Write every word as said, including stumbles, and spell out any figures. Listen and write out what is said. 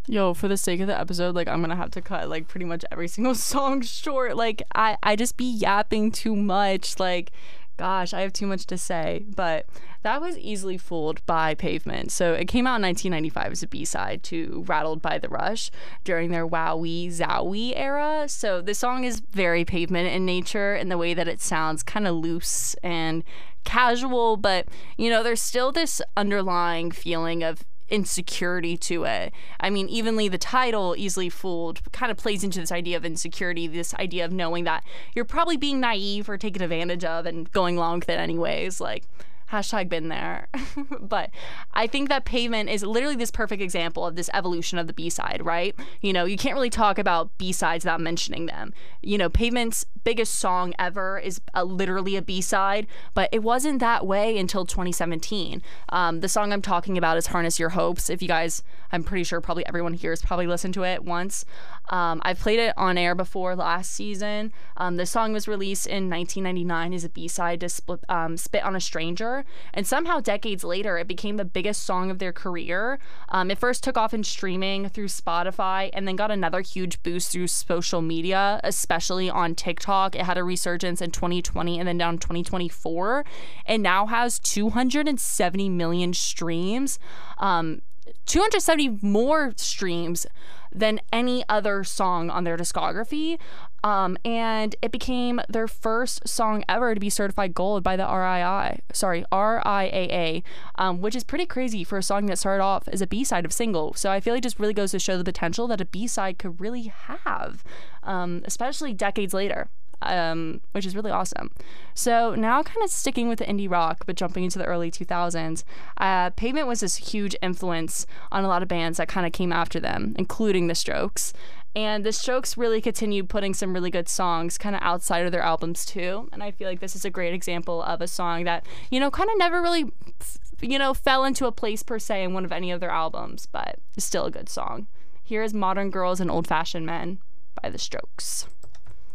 Yo, for the sake of the episode, like I'm gonna have to cut like pretty much every single song short. Like I, I just be yapping too much. Like, gosh, I have too much to say. But that was easily fooled by Pavement. So it came out in nineteen ninety-five as a B-side to Rattled by the Rush during their Wowie Zowie era. So the song is very Pavement in nature in the way that it sounds kind of loose and casual, but you know, there's still this underlying feeling of insecurity to it. I mean, evenly the title, Easily Fooled, kind of plays into this idea of insecurity, this idea of knowing that you're probably being naive or taken advantage of and going along with it anyways. Like, hashtag been there. But I think that Pavement is literally this perfect example of this evolution of the B-side, right? You know, you can't really talk about B-sides without mentioning them. You know, Pavement's biggest song ever is a, literally a B-side, but it wasn't that way until twenty seventeen. Um, the song I'm talking about is Harness Your Hopes. If you guys, I'm pretty sure probably everyone here has probably listened to it once. Um, I've played it on air before last season. Um, the song was released in nineteen ninety-nine as a B-side to split, um, Spit on a Stranger. And somehow decades later, it became the biggest song of their career. Um, it first took off in streaming through Spotify and then got another huge boost through social media, especially on TikTok. It had a resurgence in twenty twenty and then down twenty twenty-four. And now has two hundred seventy million streams. Um, two hundred seventy more streams than any other song on their discography. Um, and it became their first song ever to be certified gold by the R I I, sorry, R I A A, um, which is pretty crazy for a song that started off as a B-side of single. So I feel like it just really goes to show the potential that a B-side could really have, um, especially decades later. Um, which is really awesome. So now kind of sticking with the indie rock, but jumping into the early two thousands, uh, Pavement was this huge influence on a lot of bands that kind of came after them, including The Strokes. And The Strokes really continued putting some really good songs kind of outside of their albums too. And I feel like this is a great example of a song that, you know, kind of never really, you know, fell into a place per se in one of any of their albums, but it's still a good song. Here is Modern Girls and Old Fashioned Men by The Strokes.